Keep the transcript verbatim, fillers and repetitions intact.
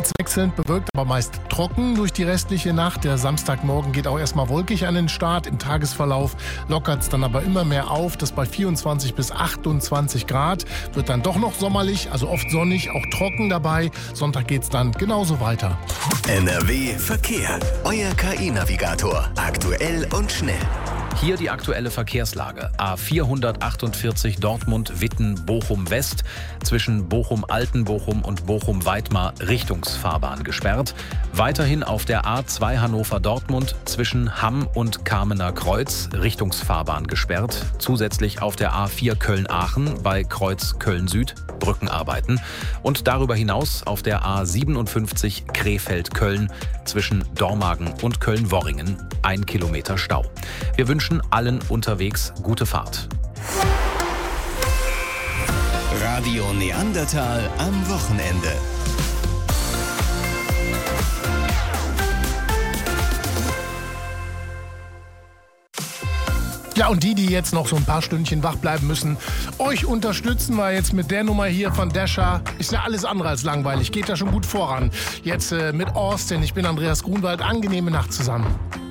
himmelswechselnd, bewölkt, aber meist trocken durch die restliche Nacht. Der Samstagmorgen geht auch erstmal wolkig an den Start. Im Tagesverlauf lockert es dann aber immer mehr auf. Das bei vierundzwanzig bis achtundzwanzig Grad. Wird dann doch noch sommerlich, also oft sonnig, auch trocken dabei. Sonntag geht's dann genauso weiter. N R W Verkehr. Euer K I-Navigator. Aktuell und schnell. Hier die aktuelle Verkehrslage. A vierhundertachtundvierzig Dortmund-Witten-Bochum West. Zwischen Bochum-Altenbochum und Bochum-Weitmar Richtungsfahrbahn gesperrt. Weiterhin auf der A zwei Hannover-Dortmund zwischen Hamm und Kamener Kreuz Richtungsfahrbahn gesperrt. Zusätzlich auf der A vier Köln-Aachen bei Kreuz Köln-Süd Brückenarbeiten. Und darüber hinaus auf der A siebenundfünfzig Krefeld-Köln zwischen Dormagen und Köln-Worringen ein Kilometer Stau. Wir wünschen allen unterwegs gute Fahrt. Radio Neandertal am Wochenende. Ja, und die, die jetzt noch so ein paar Stündchen wach bleiben müssen, euch unterstützen wir jetzt mit der Nummer hier von Dasher. Ist ja alles andere als langweilig, geht ja schon gut voran. Jetzt äh, mit Austin, ich bin Andreas Grunwald, angenehme Nacht zusammen.